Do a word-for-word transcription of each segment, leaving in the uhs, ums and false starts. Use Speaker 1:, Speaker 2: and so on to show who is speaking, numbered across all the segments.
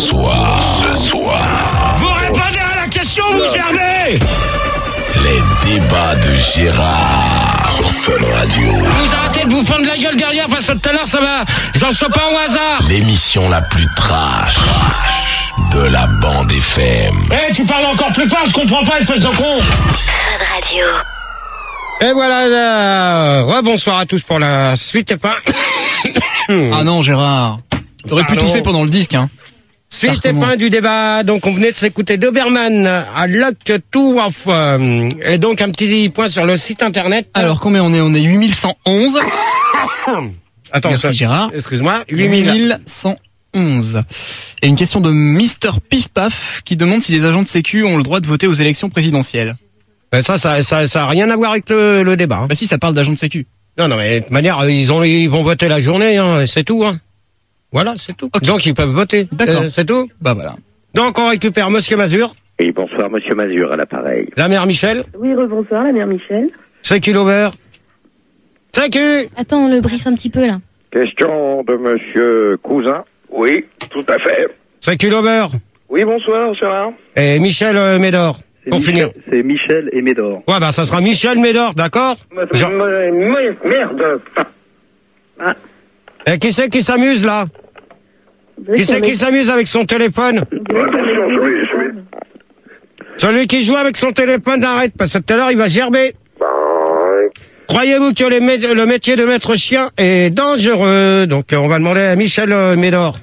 Speaker 1: soir, ce soir.
Speaker 2: Vous répondez à la question, vous gerbez.
Speaker 1: Les débats de Gérard sur Fun Radio.
Speaker 2: Vous arrêtez de vous fendre la gueule derrière parce que tout à l'heure ça va. J'en sors pas au hasard.
Speaker 1: L'émission la plus trash de la bande F M.
Speaker 2: Eh, hey, tu parles encore plus fort, je comprends pas, espèce de con.
Speaker 3: Fun Radio.
Speaker 2: Et voilà, là, rebonsoir à tous pour la suite et pas.
Speaker 4: Ah non, Gérard. T'aurais pu tousser pendant le disque, hein.
Speaker 2: Suite et fin du débat. Donc, on venait de s'écouter Doberman à Lock to Off. Et donc, un petit point sur le site internet.
Speaker 4: Alors, combien on est? On est huit mille cent onze.
Speaker 2: Attends,
Speaker 4: merci
Speaker 2: ça,
Speaker 4: Gérard.
Speaker 2: Excuse-moi. huit mille
Speaker 4: cent onze. Et une question de Mister Pif Paf qui demande si les agents de sécu ont le droit de voter aux élections présidentielles.
Speaker 2: Ben ça, ça, ça, ça a rien à voir avec le, le débat. Hein.
Speaker 4: Bah si, ça parle d'agents de sécu.
Speaker 2: Non, non, mais de toute manière, ils ont, ils vont voter la journée, hein, c'est tout, hein. Voilà, c'est tout. Okay. Donc, ils peuvent voter.
Speaker 4: D'accord.
Speaker 2: Euh, c'est tout.
Speaker 4: Bah voilà.
Speaker 2: Donc, on récupère Monsieur Mazur.
Speaker 5: Oui, bonsoir, Monsieur Mazur, à l'appareil.
Speaker 2: La mère Michel.
Speaker 6: Oui, rebonsoir, la mère Michel.
Speaker 2: Sécu Lover. Sécu.
Speaker 7: Attends, on le briefe un petit peu, là.
Speaker 5: Question de Monsieur Cousin. Oui, tout à fait.
Speaker 2: Sécu Lover.
Speaker 5: Oui, bonsoir, Gérard.
Speaker 2: Et Michel euh, Médor. Pour
Speaker 8: Michel,
Speaker 2: finir.
Speaker 8: C'est Michel et Médor.
Speaker 2: Ouais, bah, ça sera Michel Médor, d'accord?
Speaker 5: Jean... Merde.
Speaker 6: Ah.
Speaker 2: Et qui c'est qui s'amuse, là? Qui c'est qui s'amuse avec son téléphone?
Speaker 5: Attention, je vais, je vais.
Speaker 2: Celui qui joue avec son téléphone, arrête, parce que tout à l'heure, il va gerber. Croyez-vous que les mé- le métier de maître chien est dangereux? Donc, on va demander à Michel euh, Médor.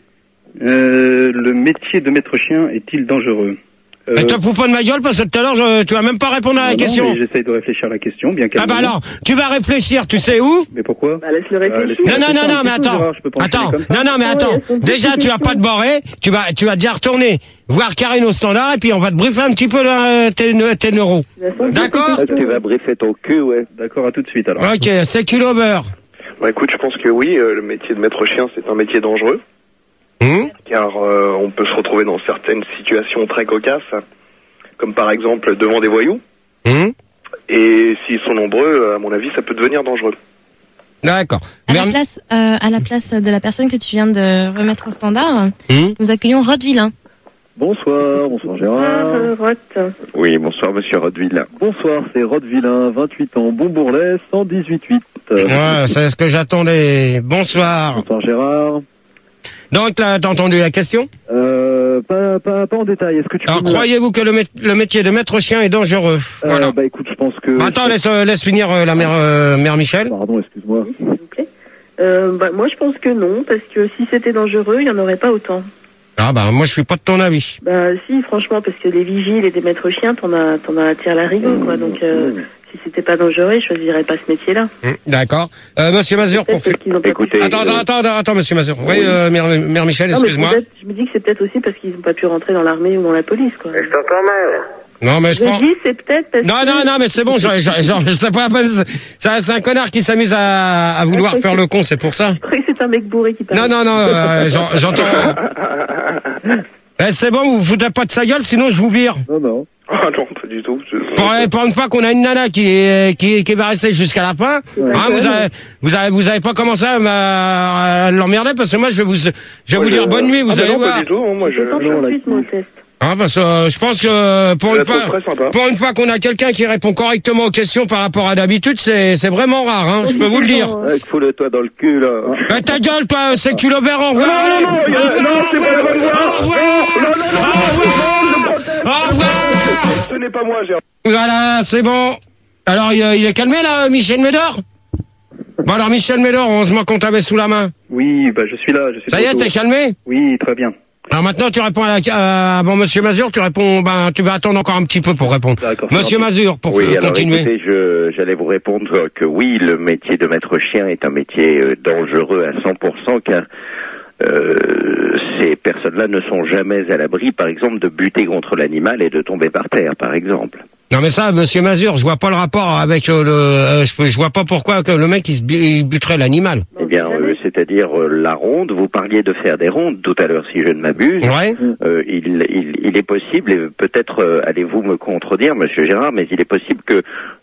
Speaker 8: Euh, le métier de maître chien est-il dangereux?
Speaker 2: Euh... Mais te fous pas de ma gueule parce que tout à l'heure, je... tu vas même pas répondre à la
Speaker 8: non,
Speaker 2: question.
Speaker 8: Non, j'essaye de réfléchir à la question, bien calmement.
Speaker 2: Ah bah alors, tu vas réfléchir, tu sais où?
Speaker 8: Mais pourquoi?
Speaker 6: Bah, laisse-le réfléchir.
Speaker 8: Euh,
Speaker 2: non, non, non, non, mais attends. Attends, non, non, mais attends. Déjà, tu vas pas te barrer, tu vas, tu vas déjà retourner voir Karine au standard et puis on va te briefer un petit peu là, tes, tes neuros. D'accord?
Speaker 5: Tu vas briefer ton cul, ouais.
Speaker 8: D'accord, à tout de suite alors.
Speaker 2: Ok, c'est Culover.
Speaker 9: Bah écoute, je pense que oui, euh, le métier de maître chien, c'est un métier dangereux.
Speaker 2: Mmh.
Speaker 9: Car euh, on peut se retrouver dans certaines situations très cocasses, comme par exemple devant des voyous.
Speaker 2: Mmh.
Speaker 9: Et s'ils sont nombreux, à mon avis, ça peut devenir dangereux.
Speaker 2: D'accord.
Speaker 7: À la place, euh, à la place de la personne que tu viens de remettre au standard,
Speaker 2: mmh.
Speaker 7: nous accueillons Rod Villain.
Speaker 8: Bonsoir, bonsoir Gérard.
Speaker 6: Ah, Rod.
Speaker 5: Oui, bonsoir Monsieur Rodvillain.
Speaker 8: Bonsoir, c'est Rod Villain, vingt-huit ans, Bonbourlet, cent dix-huit huit.
Speaker 2: Ouais, c'est ce que j'attendais. Bonsoir.
Speaker 8: Bonsoir Gérard.
Speaker 2: Donc, là, t'as entendu la question?
Speaker 8: Euh, pas, pas, pas en détail. Est-ce que tu
Speaker 2: Alors,
Speaker 8: peux
Speaker 2: croyez-vous que le, mé- le métier de maître chien est dangereux?
Speaker 8: euh,
Speaker 2: Voilà.
Speaker 8: Bah écoute, je pense que...
Speaker 2: Bah, attends, laisse, euh, laisse finir euh, la mère, euh, mère Michel.
Speaker 8: Pardon, excuse-moi.
Speaker 6: S'il vous plaît. Euh, bah, moi, je pense que non, parce que si c'était dangereux, il n'y en aurait pas autant.
Speaker 2: Ah bah, moi, je suis pas de ton avis.
Speaker 6: Bah si, franchement, parce que les vigiles et des maîtres chiens, t'en as, t'en as à tirer la rigo, quoi. Donc, euh, si c'était pas dangereux, je choisirais pas ce métier-là.
Speaker 2: Mmh, d'accord. Euh, Monsieur Mazur, pour...
Speaker 5: Écoutez,
Speaker 2: Attends, attends, attends, attends, attends, Monsieur Mazur. Oui, euh, mère, mère Michel,
Speaker 6: Non, mais
Speaker 2: excuse-moi.
Speaker 6: je me dis que c'est peut-être aussi parce qu'ils n'ont pas pu rentrer dans l'armée ou dans la police, quoi.
Speaker 5: Je t'entends mal.
Speaker 2: Non, mais je
Speaker 6: Je
Speaker 2: pense...
Speaker 6: dis, c'est peut-être parce
Speaker 2: Non,
Speaker 6: que...
Speaker 2: non, non, mais c'est bon, genre, genre, genre, je sais pas, c'est c'est un connard qui s'amuse à, à vouloir faire le con, c'est pour ça.
Speaker 6: Je croyais que c'est un mec bourré qui parle.
Speaker 2: Non, non, non, euh, j'en- j'entends... Eh, c'est bon, vous vous foutez pas de sa gueule, sinon je vous vire.
Speaker 8: Non, non.
Speaker 9: Ah non, pas du tout. Je...
Speaker 2: Pour, pour une fois qu'on a une nana qui est, qui, qui va rester jusqu'à la fin,
Speaker 6: Ouais.
Speaker 2: hein, vous avez, vous avez, vous avez pas commencé à, m'a- à l'emmerder parce que moi je vais vous, je vais
Speaker 9: Moi,
Speaker 2: vous
Speaker 9: je-
Speaker 2: dire bonne nuit, vous
Speaker 9: ah, bah
Speaker 2: allez
Speaker 9: non,
Speaker 2: voir.
Speaker 9: pas du tout. hein, Moi, je...
Speaker 6: Je tente
Speaker 8: Non,
Speaker 6: tout de
Speaker 8: là,
Speaker 6: suite, moi, au test.
Speaker 2: Hein, parce que euh, je pense que pour
Speaker 9: Ça
Speaker 2: une
Speaker 9: va être
Speaker 2: fois,
Speaker 9: très sympa.
Speaker 2: pour une fois qu'on a quelqu'un qui répond correctement aux questions par rapport à d'habitude, c'est, c'est vraiment rare, hein, je peux vous le dire.
Speaker 5: Ouais, foule-toi dans le cul, là.
Speaker 2: Mais ta gueule, toi, c'est que tu l'ouvert, au revoir.
Speaker 9: Non, non, non,
Speaker 2: Allez.
Speaker 9: il y a- non, c'est pas la bonne voie.
Speaker 2: Au revoir.
Speaker 9: Non, non, non,
Speaker 2: Au revoir. Au revoir.
Speaker 9: Ce n'est pas moi, Gérard.
Speaker 2: Voilà, c'est bon. Alors, il, il est calmé, là, Michel Médor? Bon, alors, Michel Médor, heureusement qu'on t'avait sous la main.
Speaker 8: Oui, bah je suis là, je suis
Speaker 2: Ça
Speaker 8: de
Speaker 2: y est,
Speaker 8: retour.
Speaker 2: t'es calmé?
Speaker 8: Oui, très bien.
Speaker 2: Alors maintenant, tu réponds à la, à, bon, Monsieur Mazur, tu réponds, ben, tu vas attendre encore un petit peu pour répondre.
Speaker 8: D'accord.
Speaker 2: Monsieur Mazur, pour
Speaker 5: Oui,
Speaker 2: euh,
Speaker 5: alors
Speaker 2: continuer.
Speaker 5: écoutez, je, j'allais vous répondre que oui, le métier de maître chien est un métier euh, dangereux à cent pour cent car euh, ces personnes-là ne sont jamais à l'abri, par exemple, de buter contre l'animal et de tomber par terre, par exemple.
Speaker 2: Non mais ça, Monsieur Mazur, je vois pas le rapport avec euh, le, euh, je, je vois pas pourquoi que le mec il, se, bu- il buterait l'animal.
Speaker 5: Eh bien, euh, c'est-à-dire euh, la ronde. Vous parliez de faire des rondes tout à l'heure, si je ne m'abuse.
Speaker 2: Ouais.
Speaker 5: Euh, il, il, il est possible, et peut-être euh, allez-vous me contredire, Monsieur Gérard, mais il est possible que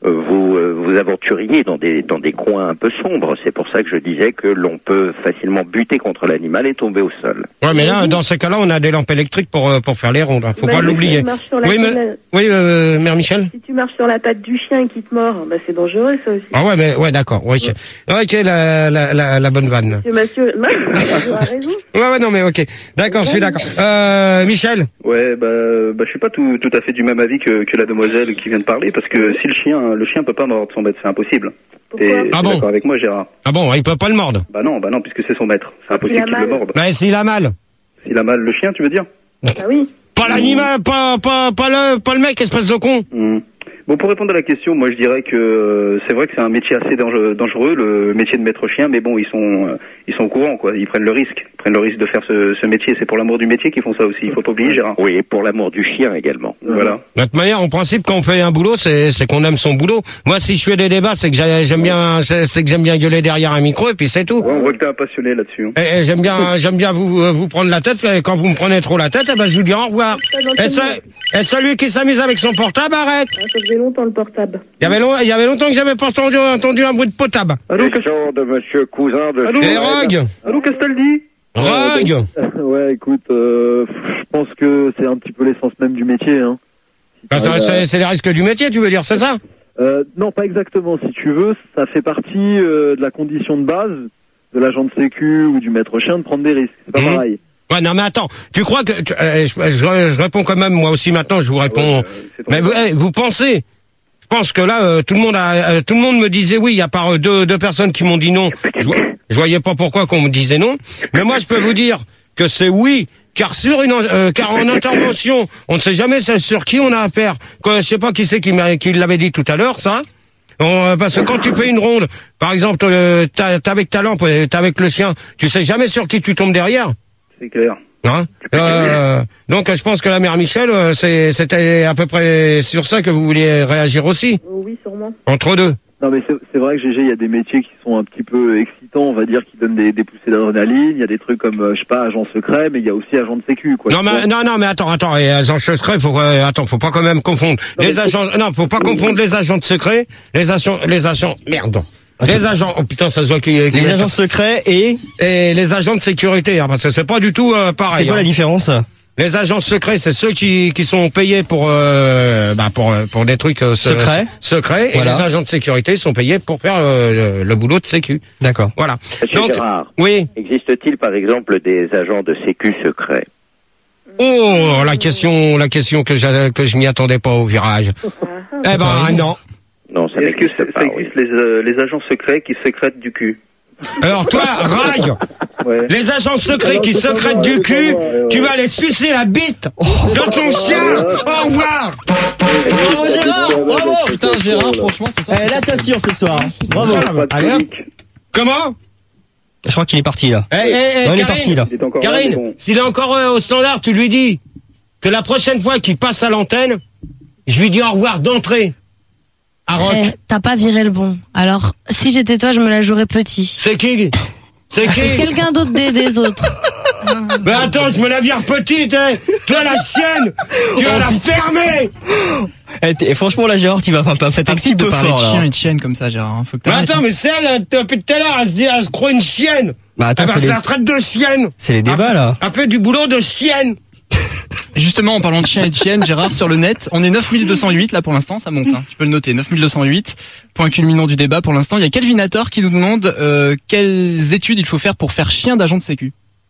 Speaker 5: vous euh, vous aventuriez dans des dans des coins un peu sombres. C'est pour ça que je disais que l'on peut facilement buter contre l'animal et tomber au sol.
Speaker 2: Ouais, mais là, dans ces cas-là, on a des lampes électriques pour euh, pour faire les rondes. Faut
Speaker 6: Bah,
Speaker 2: pas
Speaker 6: si
Speaker 2: l'oublier.
Speaker 6: tu marches sur la
Speaker 2: Oui, mais,
Speaker 6: canne-
Speaker 2: oui, euh, Mère Michel.
Speaker 6: Si tu marches sur la patte du chien qui te mord, bah c'est dangereux ça aussi.
Speaker 2: Ah ouais, mais ouais, d'accord. Ouais, ok, ok, la, la la la bonne vanne.
Speaker 6: Monsieur Mathieu, non, tu as raison.
Speaker 2: Ouais, ouais, non, mais ok. D'accord, je suis d'accord. Euh, Michel.
Speaker 8: Ouais, bah, bah, je suis pas tout, tout à fait du même avis que, que la demoiselle qui vient de parler, parce que si le chien, le chien peut pas mordre son maître, c'est impossible.
Speaker 6: Pourquoi
Speaker 8: T'es
Speaker 2: Ah
Speaker 8: t'es
Speaker 2: bon
Speaker 8: d'accord avec moi, Gérard?
Speaker 2: Ah bon, il peut pas le mordre.
Speaker 8: Bah non, bah non, puisque c'est son maître. C'est impossible
Speaker 6: Il a
Speaker 8: qu'il le
Speaker 6: mal.
Speaker 8: morde.
Speaker 2: Bah, s'il a mal.
Speaker 8: S'il a mal, le chien, tu veux dire?
Speaker 6: Ah oui.
Speaker 2: Pas l'animal, pas pas pas le pas le mec, espèce de con.
Speaker 8: Hmm. Bon, pour répondre à la question, moi je dirais que euh, c'est vrai que c'est un métier assez dangereux, dangereux, le métier de maître chien, mais bon, ils sont euh, ils sont au courant, quoi. Ils prennent le risque, ils prennent le risque de faire ce, ce métier. C'est pour l'amour du métier qu'ils font ça aussi. Il faut pas oublier, Gérard.
Speaker 5: Oui, et pour l'amour du chien également.
Speaker 8: Voilà.
Speaker 2: De toute manière, en principe, quand on fait un boulot, c'est c'est qu'on aime son boulot. Moi, si je fais des débats, c'est que j'ai- j'aime bien, c'est c'est que j'aime bien gueuler derrière un micro et puis c'est tout.
Speaker 8: Ouais, on voit que t'es un passionné là-dessus. hein.
Speaker 2: Et, et j'aime bien, j'aime bien vous euh, vous prendre la tête. Et quand vous me prenez trop la tête, eh ben je vous dis au revoir. Et, ce- et celui qui s'amuse avec son portable, arrête.
Speaker 6: Ah, ça faisait longtemps le portable.
Speaker 2: Il y avait long- il y avait longtemps que j'avais pas entendu, entendu un bruit de potable.
Speaker 8: Allô, Cas-
Speaker 5: Question de Monsieur Cousin de
Speaker 8: Allô
Speaker 2: Et Rogue,
Speaker 8: Allô, Castaldi?
Speaker 2: Rogue.
Speaker 3: Ouais, écoute, euh, je pense que c'est un petit peu l'essence même du métier. Hein. Si
Speaker 2: Bah, ça,
Speaker 3: t'arrives à-
Speaker 2: c'est c'est les risques du métier, tu veux dire, c'est ça?
Speaker 3: Euh, non, pas exactement. Si tu veux, ça fait partie euh, de la condition de base de l'agent de sécu ou du maître chien de prendre des risques. C'est pas
Speaker 2: Mhm.
Speaker 3: pareil.
Speaker 2: Ouais, non, mais attends, tu crois que tu- euh, je, je- je réponds quand même moi aussi maintenant, je vous réponds.
Speaker 8: Ouais, euh, c'est ton
Speaker 2: Mais vous, eh, vous pensez? Je pense que là, euh, tout le monde a, euh, tout le monde me disait oui. Il y a par euh, deux, deux personnes qui m'ont dit non. Je, vo- je voyais pas pourquoi qu'on me disait non. Mais moi, je peux vous dire que c'est oui. Car sur une, euh, car en intervention, on ne sait jamais sur qui on a affaire. Quand, je sais pas qui c'est qui, m'a- qui l'avait dit tout à l'heure, ça. On- parce que quand tu fais une ronde, par exemple, euh, t'as, t'as avec ta lampe, euh, t'as avec le chien, tu sais jamais sur qui tu tombes derrière.
Speaker 8: C'est clair.
Speaker 2: Hein euh, donc je pense que la mère Michel, euh, c'est, c'était à peu près sur ça que vous vouliez réagir aussi,
Speaker 6: Oh, oui, sûrement.
Speaker 2: entre deux.
Speaker 3: Non, mais c'est c'est vrai que G G, il y a des métiers qui sont un petit peu excitants, on va dire, qui donnent des, des poussées d'adrénaline. Il y a des trucs comme, euh, je sais pas, agent secret, mais il y a aussi agent de sécu, quoi.
Speaker 2: Non
Speaker 3: Tu
Speaker 2: mais
Speaker 3: vois.
Speaker 2: non non mais attends attends et agents secrets faut euh, attends faut pas quand même confondre
Speaker 3: Non,
Speaker 2: les
Speaker 3: mais-
Speaker 2: agents non faut pas confondre les agents de secret les agents les agents merde les agents oh putain ça se voit qui
Speaker 10: Les agents secrets et
Speaker 2: et les agents de sécurité hein, parce que c'est pas du tout euh, pareil.
Speaker 10: c'est quoi
Speaker 2: hein.
Speaker 10: la différence?
Speaker 2: Les agents secrets, c'est ceux qui qui sont payés pour euh, bah pour pour des trucs euh, se-
Speaker 10: Secrets.
Speaker 2: secrets
Speaker 10: Voilà.
Speaker 2: et les agents de sécurité sont payés pour faire euh, le, le boulot de sécu.
Speaker 10: D'accord.
Speaker 2: Voilà.
Speaker 5: Monsieur
Speaker 2: Donc
Speaker 5: Gérard,
Speaker 2: oui.
Speaker 5: existe-t-il par exemple des agents de sécu secrets?
Speaker 2: Oh la question la question que je que je m'y attendais pas au virage. Eh ben non.
Speaker 5: Non, ça
Speaker 8: Est-ce que
Speaker 5: n'existe
Speaker 8: ça,
Speaker 5: pas.
Speaker 8: ça
Speaker 5: oui.
Speaker 8: existe les, euh, les agents secrets qui sécrètent du cul?
Speaker 2: Alors toi, Rague,
Speaker 8: Ouais.
Speaker 2: les agents secrets qui secrètent du cul, tu vas aller sucer la bite de ton chien. Au revoir.
Speaker 10: Bravo Gérard, bravo.
Speaker 4: Putain, Gérard, franchement, ce soir.
Speaker 10: Eh, là t'assures ce soir. hein. Bravo.
Speaker 8: Pas de
Speaker 2: Allez, hop.
Speaker 8: colique.
Speaker 2: Comment?
Speaker 10: Je crois qu'il est parti là.
Speaker 2: Eh, eh, eh,
Speaker 10: Non, il est
Speaker 2: Karine,
Speaker 10: parti là.
Speaker 8: Il est encore là, mais
Speaker 2: Karine,
Speaker 8: bon.
Speaker 2: s'il est encore euh, au standard, tu lui dis que la prochaine fois qu'il passe à l'antenne, je lui dis au revoir d'entrée. À Rock.
Speaker 7: Eh, t'as pas viré le bon. Alors, si j'étais toi, je me la jouerais petit.
Speaker 2: C'est qui? C'est qui?
Speaker 7: Quelqu'un d'autre des, des autres.
Speaker 2: Mais attends, je me la vire petite, hein. Toi, la chienne, tu vas la fermer.
Speaker 10: Eh, t'es- et franchement là Gérard, tu vas pas
Speaker 4: C'est
Speaker 10: un
Speaker 4: excité
Speaker 10: petit
Speaker 4: de
Speaker 10: peu
Speaker 4: parler
Speaker 10: fort
Speaker 4: de
Speaker 10: là.
Speaker 4: chien et de chienne comme ça, Gérard. hein. Faut que
Speaker 2: Mais
Speaker 4: t'arrêtes.
Speaker 2: attends, mais c'est elle, elle, depuis tout à l'heure, elle se dit, elle se croit une chienne.
Speaker 10: Bah attends,
Speaker 2: Eh ben,
Speaker 10: c'est
Speaker 2: je
Speaker 10: les,
Speaker 2: la traite de chienne.
Speaker 10: c'est les débats là.
Speaker 2: Elle fait du boulot de chienne.
Speaker 4: Justement, en parlant de chien et de chienne, Gérard, sur le net, on est neuf mille deux cent huit là pour l'instant, ça monte. Hein. Tu peux le noter, neuf mille deux cent huit. Point culminant du débat pour l'instant. Il y a Calvinator qui nous demande euh, quelles études il faut faire pour faire chien d'agent de sécu.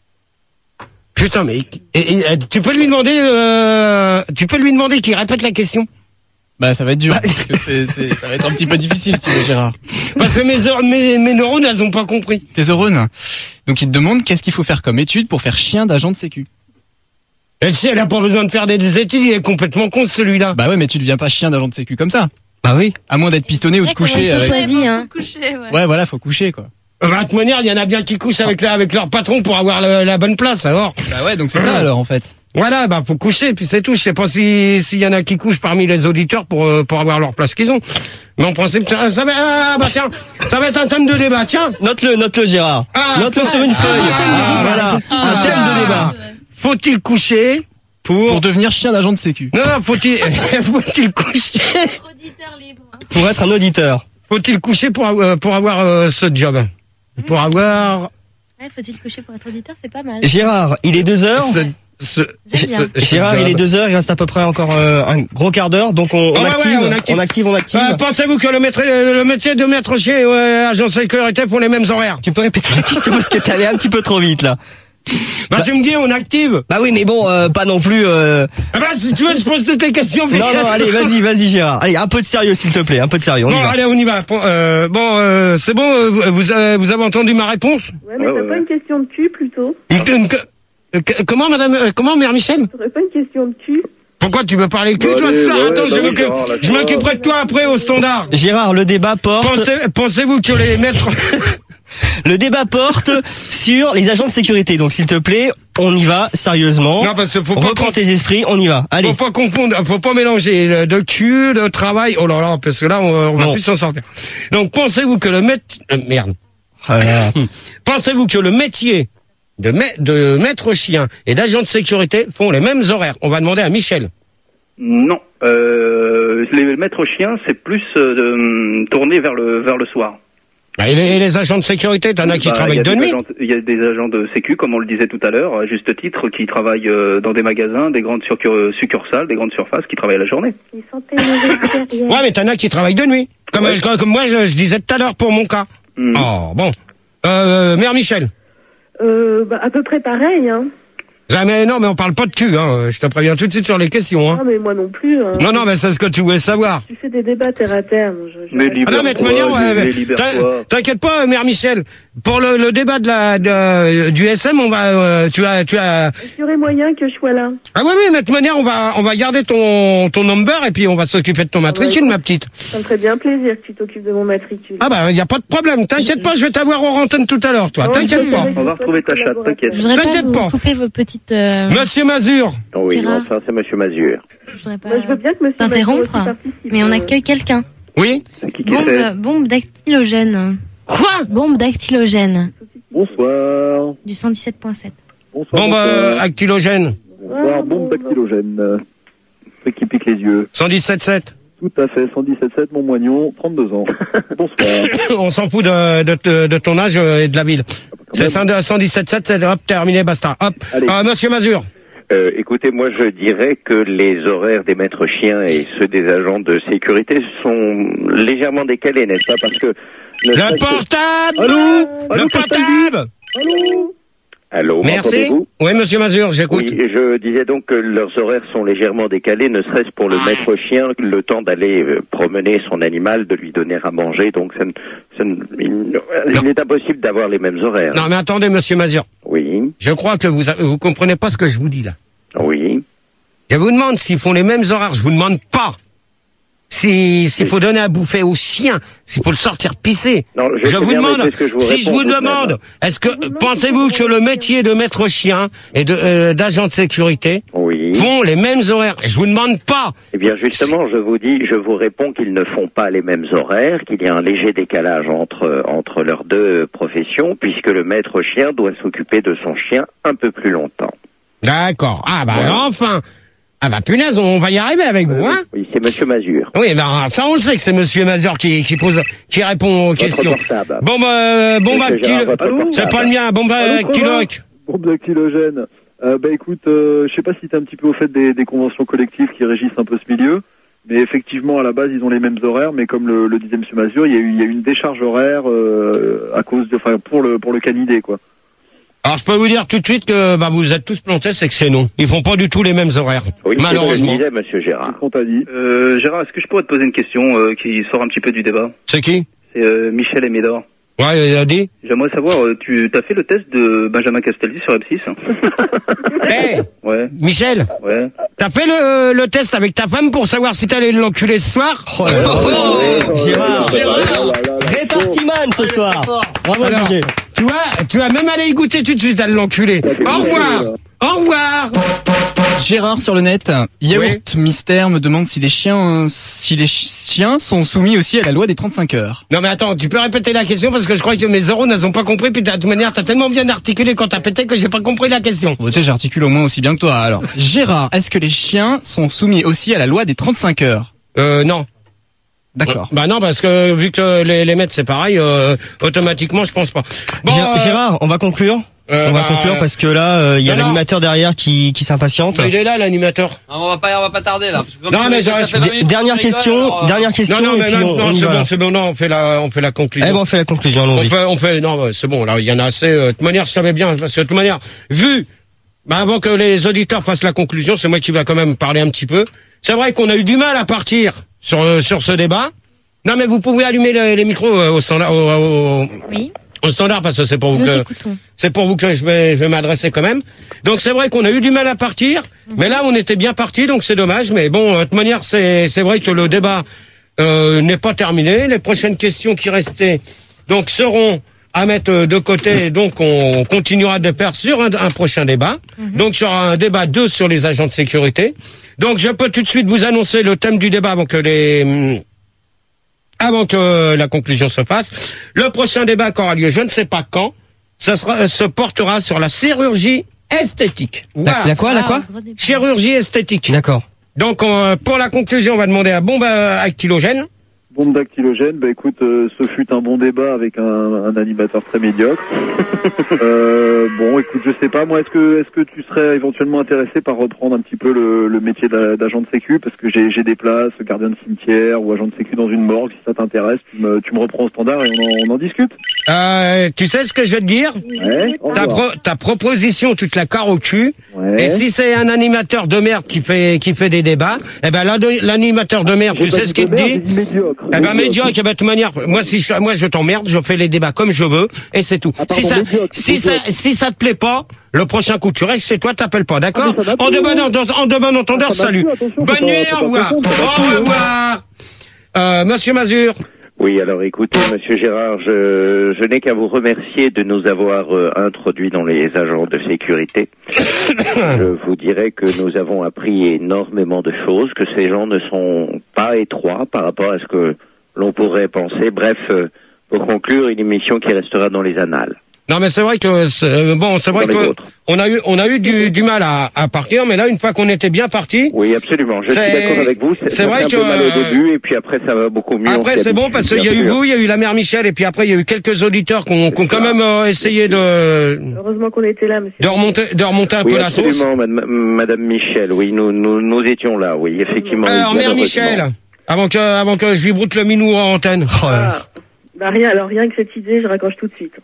Speaker 2: Putain, mais et, et, et, tu peux lui demander, euh, tu peux lui demander qu'il répète la question.
Speaker 4: Bah ça va être dur, parce que c'est, c'est, ça va être un petit peu difficile si tu veux, Gérard.
Speaker 2: Parce que mes, heures- mes, mes neurones, elles ont pas compris.
Speaker 4: Tes neurones. Donc il te demande qu'est-ce qu'il faut faire comme étude pour faire chien d'agent de sécu.
Speaker 2: Elle sait, elle a pas besoin de faire des, des études, il est complètement con celui-là.
Speaker 4: Bah ouais, mais tu deviens pas chien d'agent de sécu comme ça.
Speaker 10: Bah oui.
Speaker 4: À moins d'être pistonné ou de
Speaker 7: Ouais, comment
Speaker 4: coucher
Speaker 7: ils sont
Speaker 4: avec...
Speaker 7: choisis, hein.
Speaker 11: Coucher, ouais.
Speaker 4: Ouais, voilà, faut coucher quoi.
Speaker 2: Euh, bah, de toute manière, il y en a bien qui couchent avec, la, avec leur patron pour avoir le- la bonne place, alors.
Speaker 4: Bah ouais, donc c'est ça alors en fait.
Speaker 2: Voilà, bah faut coucher, puis c'est tout. Je sais pas si s'il y en a qui couchent parmi les auditeurs pour euh, pour avoir leur place qu'ils ont. Mais en principe, ça, ça va, ah, bah tiens, ça va être un thème de débat, tiens.
Speaker 10: Note-le, note-le Gérard.
Speaker 2: Ah,
Speaker 10: Note-le sur une
Speaker 2: ah,
Speaker 10: feuille.
Speaker 2: ah,
Speaker 10: Ah, voilà. Un thème de débat.
Speaker 2: Faut-il coucher pour...
Speaker 4: Pour devenir chien d'agent de sécu.
Speaker 2: Non, non, faut-il faut-il coucher
Speaker 10: Pour être un auditeur.
Speaker 2: Faut-il coucher pour, euh, pour avoir euh, ce job? Pour avoir...
Speaker 7: Ouais, faut-il coucher pour être auditeur, c'est pas mal.
Speaker 10: Gérard, il est deux heures.
Speaker 2: Ce, ce,
Speaker 7: J'aime bien.
Speaker 2: ce-
Speaker 10: Gérard,
Speaker 2: ce
Speaker 10: il est
Speaker 2: job.
Speaker 10: deux heures. Il reste à peu près encore euh, un gros quart d'heure. Donc on, on,
Speaker 2: Ah ouais,
Speaker 10: active,
Speaker 2: ouais, on active.
Speaker 10: on active, on active.
Speaker 2: Euh, Pensez-vous que le, maître, le métier de maître chien et ouais, agent de sécurité font les mêmes horaires?
Speaker 10: Tu peux répéter la question parce que t'es allé un petit peu trop vite là.
Speaker 2: Bah, tu me dis, on active.
Speaker 10: Bah oui, mais bon, euh, pas non plus. Euh...
Speaker 2: Ah bah, si tu veux, je pose toutes les questions.
Speaker 10: Non, non, allez, vas-y, vas-y, Gérard. Allez, un peu de sérieux, s'il te plaît, un peu de sérieux. On
Speaker 2: Bon,
Speaker 10: y va.
Speaker 2: allez, on y va. Bon, euh, bon euh, c'est bon, euh, vous, avez, vous avez entendu ma réponse?
Speaker 6: Ouais, mais
Speaker 3: Ouais,
Speaker 6: t'as
Speaker 3: ouais,
Speaker 6: pas
Speaker 3: ouais.
Speaker 6: une question de cul plutôt?
Speaker 2: Une- une- euh, que- Comment, madame, euh, comment, mère Michel?
Speaker 6: T'aurais pas une question de cul?
Speaker 2: Pourquoi tu veux parler le cul,
Speaker 3: Bah,
Speaker 2: toi,
Speaker 3: allez,
Speaker 2: ce soir?
Speaker 3: ouais,
Speaker 2: Attends,
Speaker 3: bah
Speaker 2: je
Speaker 3: oui,
Speaker 2: m'occupe-
Speaker 3: Gérard, là,
Speaker 2: je m'occuperai de toi après au standard.
Speaker 10: Gérard, le débat porte.
Speaker 2: Pensez, pensez-vous que les maîtres...
Speaker 10: Le débat porte sur les agents de sécurité. Donc, s'il te plaît, on y va sérieusement.
Speaker 2: Non, parce qu'il faut pas...
Speaker 10: Reprends tes esprits, on y va. Allez.
Speaker 2: Faut pas confondre, faut pas mélanger le- de cul, de travail. Oh là là, parce que là, on, on va
Speaker 10: Non.
Speaker 2: plus s'en sortir. Donc, pensez-vous que le maître, euh, merde.
Speaker 10: Ah là là.
Speaker 2: Pensez-vous que le métier de, ma- de maître chien et d'agent de sécurité font les mêmes horaires? On va demander à Michel.
Speaker 8: Non. Euh, les maîtres chiens, c'est plus euh, tourné vers le vers le soir.
Speaker 2: Bah, et, les, et les agents de sécurité, t'en as qui
Speaker 8: Bah,
Speaker 2: travaillent
Speaker 8: il y a
Speaker 2: de
Speaker 8: des
Speaker 2: nuit.
Speaker 8: agents- Il y a des agents de sécu, comme on le disait tout à l'heure, à juste titre, qui travaillent euh, dans des magasins, des grandes succur- succursales, des grandes surfaces, qui travaillent la journée.
Speaker 6: Ils sentaient une mauvaise carrière.
Speaker 2: Ouais, mais t'en as qui travaillent de nuit. Comme,
Speaker 8: Ouais.
Speaker 2: comme, comme moi, je, je disais tout à l'heure pour mon cas.
Speaker 8: Mhm.
Speaker 2: Oh, bon. Euh, mère Michel.
Speaker 6: Euh, bah, à peu près pareil, hein.
Speaker 2: Jamais, non, mais on parle pas de cul, hein. Je te préviens tout de suite sur les questions, hein.
Speaker 6: Non, mais moi non plus. Hein.
Speaker 2: Non, non, mais c'est ce que tu voulais savoir.
Speaker 6: Tu fais des débats terre à terre. moi, Je, je
Speaker 8: Mais
Speaker 6: reste-
Speaker 2: Ah non, mais de toute manière, ouais,
Speaker 8: les
Speaker 2: ouais,
Speaker 8: libère-toi.
Speaker 2: t'in- t'inquiète pas, mère Michel. Pour le, le débat de la, de, du S M, on va, euh, tu as, tu as.
Speaker 6: Est-ce qu'il y aurait moyen que je sois là?
Speaker 2: Ah oui, oui, mais de toute manière, on va, on va garder ton, ton number et puis on va s'occuper de ton matricule,
Speaker 6: écoute.
Speaker 2: ma petite.
Speaker 6: Ça me ferait bien plaisir que tu t'occupes de mon matricule.
Speaker 2: Ah bah, y a pas de problème. T'inquiète pas, je vais t'avoir au antenne tout à l'heure, toi.
Speaker 6: Ouais,
Speaker 2: T'inquiète
Speaker 6: je
Speaker 2: pas.
Speaker 6: vais
Speaker 8: On va retrouver ta chatte, t'inquiète.
Speaker 7: Je voudrais pas
Speaker 2: T'inquiète
Speaker 7: vous
Speaker 2: pas.
Speaker 7: couper vos petites... euh,
Speaker 2: Monsieur Mazur.
Speaker 5: Oui,
Speaker 7: Gérard.
Speaker 5: non, ça c'est Monsieur Mazur.
Speaker 7: je voudrais pas
Speaker 6: Moi, je veux bien que monsieur
Speaker 7: t'interrompre,
Speaker 6: Mazur aussi participe,
Speaker 7: mais on
Speaker 6: euh.
Speaker 7: accueille quelqu'un.
Speaker 2: Oui.
Speaker 8: C'est qui qui
Speaker 7: Bombe,
Speaker 8: fait
Speaker 7: bombe dactylogène.
Speaker 2: Quoi?
Speaker 7: Bombe dactylogène.
Speaker 3: Bonsoir.
Speaker 7: Du cent dix-sept point sept.
Speaker 3: Bonsoir.
Speaker 2: Bon, bah,
Speaker 3: bonsoir.
Speaker 2: actylogène.
Speaker 3: Bonsoir, bombe dactylogène. Truc qui pique les yeux.
Speaker 2: cent dix-sept sept.
Speaker 3: Tout à fait, cent dix-sept sept, mon moignon, trente-deux ans. Bonsoir.
Speaker 2: On s'en fout de, de, de, de ton âge euh, et de la ville. C'est cent dix-sept sept, c'est hop, terminé, basta. Hop.
Speaker 3: Allez.
Speaker 2: Euh, Monsieur Mazur.
Speaker 5: Euh, écoutez, moi je dirais que les horaires des maîtres chiens et ceux des agents de sécurité sont légèrement décalés, n'est-ce pas? Parce que... ne
Speaker 2: Le
Speaker 5: serait-ce que-
Speaker 2: portable!
Speaker 3: Allô?
Speaker 2: Le
Speaker 3: Allô,
Speaker 2: portable!
Speaker 3: Allô?
Speaker 5: Allô,
Speaker 2: Merci.
Speaker 5: m'entendez-vous?
Speaker 2: Oui, Monsieur Mazur, j'écoute.
Speaker 5: Oui, je disais donc que leurs horaires sont légèrement décalés, ne serait-ce pour le maître chien, le temps d'aller euh, promener son animal, de lui donner à manger, donc ça, ne- ça ne- il, il est impossible d'avoir les mêmes horaires.
Speaker 2: Non, mais attendez, Monsieur Mazur.
Speaker 5: Oui,
Speaker 2: Je crois que vous, a- vous comprenez pas ce que je vous dis, là.
Speaker 5: oui.
Speaker 2: Je vous demande s'ils font les mêmes horaires. Je vous demande pas si, s'il faut donner à bouffer au chien, s'il faut le sortir pisser.
Speaker 5: Non, je
Speaker 2: je
Speaker 5: sais
Speaker 2: vous
Speaker 5: bien, mais
Speaker 2: demande,
Speaker 5: c'est ce que je vous
Speaker 2: si je
Speaker 5: réponds
Speaker 2: vous
Speaker 5: tout de même.
Speaker 2: demande, est-ce que, pensez-vous que le métier de maître chien et de, euh, d'agent de sécurité
Speaker 5: Oui.
Speaker 2: font les mêmes horaires? Je vous demande pas.
Speaker 5: Eh bien, justement, je vous dis, je vous réponds qu'ils ne font pas les mêmes horaires, qu'il y a un léger décalage entre entre leurs deux professions, puisque le maître chien doit s'occuper de son chien un peu plus longtemps.
Speaker 2: D'accord. Ah, bah, enfin. Ah, bah, punaise, on va y arriver avec vous, hein?
Speaker 5: Oui, c'est Monsieur Mazur.
Speaker 2: Oui, ben, ça, on le sait que c'est Monsieur Mazur qui, qui pose, qui répond aux
Speaker 5: Votre
Speaker 2: questions.
Speaker 5: portable.
Speaker 2: Bon, bah, euh, bon, bah,
Speaker 5: Monsieur Gérard,
Speaker 2: kilo-
Speaker 5: votre
Speaker 3: Allô
Speaker 5: portable.
Speaker 2: c'est pas le mien, bon, bah,
Speaker 3: Allô,
Speaker 2: kiloc.
Speaker 3: Bombe dactylogène. Euh, bah écoute, euh, je sais pas si t'es un petit peu au fait des, des conventions collectives qui régissent un peu ce milieu, mais effectivement à la base ils ont les mêmes horaires, mais comme le, le disait Monsieur Mazur, il y a eu, il y a eu une décharge horaire euh, à cause de, enfin pour le pour le canidé quoi.
Speaker 2: Alors, je peux vous dire tout de suite que, bah, vous êtes tous plantés, c'est que c'est non. Ils font pas du tout les mêmes horaires.
Speaker 5: Oui,
Speaker 2: malheureusement.
Speaker 5: c'est ce que je disais, Monsieur Gérard.
Speaker 3: Qu'est-ce qu'on t'a dit?
Speaker 8: Euh, Gérard, est-ce que je pourrais te poser une question euh, qui sort un petit peu du débat?
Speaker 2: C'est qui?
Speaker 8: C'est euh, Michel et Médor.
Speaker 2: Ouais, il a dit.
Speaker 8: J'aimerais savoir, euh, tu as fait le test de Benjamin Castaldi sur M six?
Speaker 2: Hé,
Speaker 8: Ouais,
Speaker 2: Michel,
Speaker 8: ouais.
Speaker 2: t'as fait le, le test avec ta femme pour savoir si t'allais l'enculer ce soir?
Speaker 10: Oh, là là.
Speaker 2: Oh,
Speaker 10: Gérard.
Speaker 2: Gérard.
Speaker 10: Répartiman ce soir. Bravo,
Speaker 2: Alors,
Speaker 10: G G.
Speaker 2: tu vois, tu vas même aller y goûter tout de suite à l'enculer. Au revoir. Au revoir.
Speaker 4: Gérard sur le net, Yaourt Mystère me demande si les chiens, euh, si les chiens sont soumis aussi à la loi des trente-cinq heures.
Speaker 2: Non mais attends, tu peux répéter la question parce que je crois que mes euros n'ont pas compris. Puis de toute manière, t'as tellement bien articulé quand t'as pété que j'ai pas compris la question.
Speaker 4: Bon, tu sais, j'articule au moins aussi bien que toi. Alors, Gérard, est-ce que les chiens sont soumis aussi à la loi des trente-cinq heures?
Speaker 2: Euh, non.
Speaker 4: D'accord.
Speaker 2: Bah non, parce que vu que les, les maîtres c'est pareil, euh, automatiquement je pense pas. Bon,
Speaker 10: Gérard,
Speaker 2: euh,
Speaker 10: Gérard, on va conclure.
Speaker 2: euh,
Speaker 10: on va
Speaker 2: bah,
Speaker 10: conclure parce que là, il euh, y a l'animateur derrière qui, qui s'impatiente.
Speaker 2: Il est là, l'animateur.
Speaker 11: Non, on va pas, on va pas tarder là. Parce que comme
Speaker 2: Non, mais
Speaker 11: ça
Speaker 2: j'aurais-
Speaker 11: fait vingt minutes
Speaker 10: Dernière
Speaker 11: qu'on rigole,
Speaker 10: question,
Speaker 11: alors, euh,
Speaker 10: dernière question,
Speaker 2: Non, non,
Speaker 10: et
Speaker 2: mais
Speaker 10: puis
Speaker 2: non,
Speaker 10: on,
Speaker 2: non,
Speaker 10: on y
Speaker 2: c'est
Speaker 10: va.
Speaker 2: bon,
Speaker 10: là.
Speaker 2: c'est bon, non, on fait la, on fait la conclusion.
Speaker 10: Eh ben, on fait la conclusion,
Speaker 2: On
Speaker 10: allons-y.
Speaker 2: fait, on fait, non, c'est bon, là, il y en a assez. euh, De toute manière, je savais bien, parce que de toute manière, vu, bah, avant que les auditeurs fassent la conclusion, c'est moi qui va quand même parler un petit peu. C'est vrai qu'on a eu du mal à partir sur, euh, sur ce débat. Non, mais vous pouvez allumer les, les micros euh, au standard, au, au,
Speaker 7: Oui.
Speaker 2: au standard, parce que c'est pour vous
Speaker 7: Nous
Speaker 2: que,
Speaker 7: t'écoutons.
Speaker 2: c'est pour vous que je vais, je vais m'adresser quand même. Donc c'est vrai qu'on a eu du mal à partir, mais là on était bien parti, donc c'est dommage. Mais bon, de toute manière, c'est, c'est vrai que le débat euh, n'est pas terminé. Les prochaines questions qui restaient donc seront à mettre de côté. Donc on continuera de faire sur un, un prochain débat. Mm-hmm. Donc sur un débat deux sur les agents de sécurité. Donc je peux tout de suite vous annoncer le thème du débat avant que les avant que la conclusion se fasse. Le prochain débat qui aura lieu, je ne sais pas quand, ça sera, se portera sur la chirurgie esthétique. Voilà.
Speaker 10: La, la quoi, la quoi?
Speaker 2: Chirurgie esthétique.
Speaker 10: D'accord.
Speaker 2: Donc, on, pour la conclusion, on va demander à bombe actylogène.
Speaker 3: Bombe dactylogène, bah écoute, euh, ce fut un bon débat avec un, un animateur très médiocre. euh, bon, écoute, je sais pas, moi, est-ce que est-ce que tu serais éventuellement intéressé par reprendre un petit peu le, le métier d'a- d'agent de sécu, parce que j'ai j'ai des places, gardien de cimetière ou agent de sécu dans une morgue, si ça t'intéresse, tu me tu me reprends au standard et on en, on en discute.
Speaker 2: Euh, tu sais ce que je vais te dire?
Speaker 3: Ouais. au
Speaker 2: Ta,
Speaker 3: revoir.
Speaker 2: pro, ta proposition, tu te la carres au cul.
Speaker 3: Ouais.
Speaker 2: Et si c'est un animateur de merde qui fait qui fait des débats, eh ben là, l'animateur de merde,
Speaker 3: J'ai
Speaker 2: tu
Speaker 3: pas
Speaker 2: sais
Speaker 3: dit
Speaker 2: ce qu'il
Speaker 3: de
Speaker 2: te
Speaker 3: merde,
Speaker 2: dit?
Speaker 3: j'ai dit médiocre.
Speaker 2: Eh ben médiocre, eh ben, de toute manière, moi si je, moi je t'emmerde, je fais les débats comme je veux et c'est tout.
Speaker 3: Ah, pardon,
Speaker 2: si ça,
Speaker 3: médiocre,
Speaker 2: si ça,
Speaker 3: médiocre.
Speaker 2: si ça te plaît pas, le prochain coup tu restes chez toi, t'appelles pas, d'accord?
Speaker 3: Ah, mais ça va
Speaker 2: En de
Speaker 3: plus,
Speaker 2: bon
Speaker 3: hein.
Speaker 2: entendeur, en de bon entendeur,
Speaker 3: Ah, ça va
Speaker 2: salut.
Speaker 3: plus, attention,
Speaker 2: Bonne
Speaker 3: faut
Speaker 2: nuit,
Speaker 3: pas- faut
Speaker 2: au
Speaker 3: pas
Speaker 2: revoir.
Speaker 3: confondre, ça va
Speaker 2: Au
Speaker 3: plus, hein.
Speaker 2: revoir. Euh, Monsieur Mazur.
Speaker 5: Oui, alors écoutez, Monsieur Gérard, je, je n'ai qu'à vous remercier de nous avoir euh, introduits dans les agents de sécurité. Je vous dirais que nous avons appris énormément de choses, que ces gens ne sont pas étroits par rapport à ce que l'on pourrait penser. Bref, euh, pour conclure, une émission qui restera dans les annales.
Speaker 2: Non mais c'est vrai que c'est- euh, bon c'est vrai
Speaker 5: Dans les
Speaker 2: que
Speaker 5: vôtres.
Speaker 2: on a eu on a eu du, du mal à, à partir, mais là une fois qu'on était bien parti,
Speaker 5: Oui, absolument. Je suis
Speaker 2: C'est-
Speaker 5: d'accord avec vous.
Speaker 2: c'est
Speaker 5: ça
Speaker 2: vrai
Speaker 5: fait un
Speaker 2: que,
Speaker 5: peu mal au
Speaker 2: euh,
Speaker 5: début, et puis après ça va beaucoup mieux. on
Speaker 2: après
Speaker 5: s'y
Speaker 2: c'est bon
Speaker 5: habitue,
Speaker 2: parce qu'il y
Speaker 5: bien
Speaker 2: a eu
Speaker 5: sûr.
Speaker 2: vous, il y a eu la mère Michel et puis après il y a eu quelques auditeurs qui ont, qui ont quand même euh, essayé de
Speaker 6: Heureusement qu'on était là, monsieur.
Speaker 2: de remonter de remonter un
Speaker 5: Oui,
Speaker 2: peu la sauce.
Speaker 5: absolument, madame, madame Michel. Oui, nous, nous, nous étions là. Oui, effectivement.
Speaker 2: Alors
Speaker 5: oui,
Speaker 2: mère
Speaker 5: malheureusement.
Speaker 2: Michel, avant que avant que je lui broute le minou en antenne.
Speaker 10: Oh, là là.
Speaker 6: Ah, bah rien, alors rien que cette idée, je raccroche tout de suite.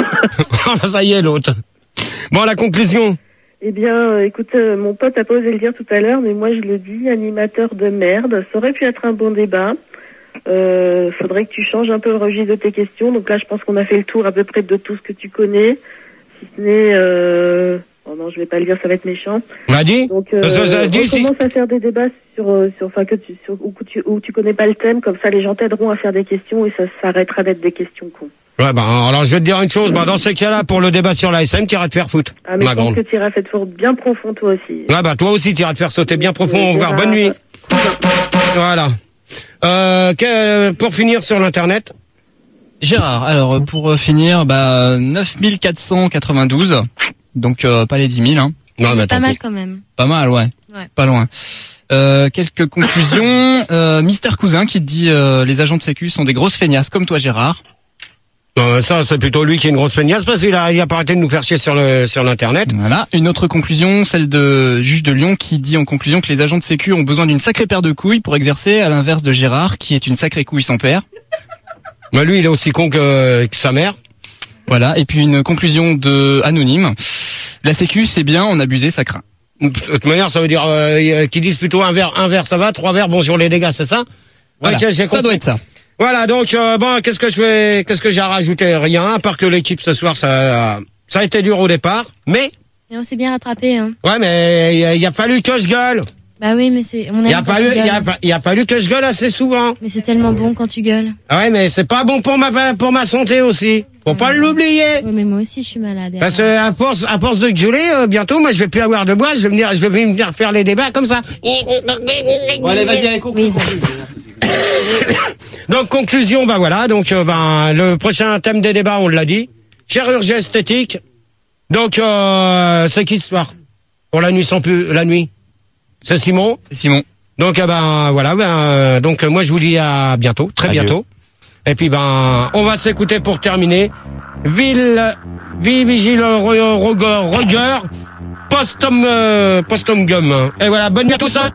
Speaker 2: Oh, ça y est l'autre. Bon la conclusion.
Speaker 6: Eh bien, euh, écoute, euh, mon pote a pas osé le dire tout à l'heure, mais moi je le dis, animateur de merde, ça aurait pu être un bon débat. Euh, faudrait que tu changes un peu le registre de tes questions. Donc là, je pense qu'on a fait le tour à peu près de tout ce que tu connais, si ce n'est... Euh... Oh non, je vais pas le dire, ça va être méchant.
Speaker 2: On l'a dit.
Speaker 6: Donc, euh,
Speaker 2: Ça, ça
Speaker 6: on
Speaker 2: dit, si-
Speaker 6: commence à faire des débats sur, euh, sur, enfin, que tu, sur, où, tu, où tu connais pas le thème, comme ça les gens t'aideront à faire des questions et ça s'arrêtera d'être des questions cons.
Speaker 2: Ouais bah alors je vais te dire une chose, bah dans ces cas-là pour le débat sur l'A S M, t'iras te faire foutre.
Speaker 6: Ah, mais
Speaker 2: Ma
Speaker 6: je pense
Speaker 2: grande.
Speaker 6: que tu iras faire fort bien profond toi aussi.
Speaker 2: Ouais bah toi aussi t'iras te faire sauter bien profond. Au revoir,
Speaker 6: Gérard.
Speaker 2: bonne nuit. Voilà. Euh, que- pour finir sur l'internet.
Speaker 4: Gérard, alors pour euh, finir, bah neuf mille quatre cent quatre-vingt-douze, donc euh, pas les dix mille, hein.
Speaker 2: Non, mais
Speaker 7: Pas
Speaker 2: tant
Speaker 7: mal
Speaker 2: pis.
Speaker 7: quand même.
Speaker 4: Pas mal, ouais.
Speaker 7: Ouais.
Speaker 4: Pas loin. Euh, quelques conclusions. Euh, Mister Cousin qui dit euh, les agents de sécu sont des grosses feignasses comme toi Gérard.
Speaker 2: Non, ça c'est plutôt lui qui est une grosse feignasse parce qu'il a, il a pas arrêté de nous faire chier sur le sur l'internet.
Speaker 4: Voilà. Une autre conclusion, celle de juge de Lyon qui dit en conclusion que les agents de sécu ont besoin d'une sacrée paire de couilles pour exercer, à l'inverse de Gérard qui est une sacrée couille sans père.
Speaker 2: Mais lui il est aussi con que, que sa mère.
Speaker 4: Voilà. Et puis une conclusion de anonyme. La sécu c'est bien, en abuser ça craint.
Speaker 2: De toute manière ça veut dire euh, qu'ils disent plutôt un verre un verre ça va, trois verres bon sur les dégâts c'est ça.
Speaker 4: Voilà.
Speaker 2: Ouais, j'ai
Speaker 4: Ça
Speaker 2: compris.
Speaker 4: doit être ça.
Speaker 2: Voilà, donc euh, bon, qu'est-ce que je fais, qu'est-ce que j'ai à rajouter? Rien, à part que l'équipe ce soir, ça, ça a été dur au départ, mais
Speaker 7: Et on s'est bien rattrapé, hein.
Speaker 2: ouais, mais il a, il a fallu que je gueule.
Speaker 7: Bah oui, mais c'est, on
Speaker 2: Il a
Speaker 7: aime quand
Speaker 2: fallu,
Speaker 7: tu
Speaker 2: il a,
Speaker 7: gueules.
Speaker 2: il a fallu que je gueule assez souvent.
Speaker 7: Mais c'est tellement bon quand tu gueules.
Speaker 2: Ah ouais, mais c'est pas bon pour ma pour ma santé aussi. Faut pas l'oublier.
Speaker 7: Ouais, mais moi aussi je suis malade.
Speaker 2: Parce que à force, à force de gueuler, euh, bientôt, moi, je vais plus avoir de bois. Je vais venir, je vais venir faire les débats comme ça.
Speaker 11: Bon, allez, vas-y, allez, conclue.
Speaker 2: Donc conclusion, bah voilà. Donc euh, ben le prochain thème des débats, on l'a dit, chirurgie esthétique. Donc euh, c'est qui ce soir pour la nuit sans plus la nuit? C'est Simon.
Speaker 4: C'est Simon.
Speaker 2: Donc eh ben voilà, ben euh, donc moi je vous dis à bientôt, très
Speaker 12: Adieu.
Speaker 2: bientôt. Et puis ben on va s'écouter pour terminer. Ville, Ville Vigile Roger, Roger, Postum, euh, Postum Gum. Et voilà, bonne nuit à tous. Hein.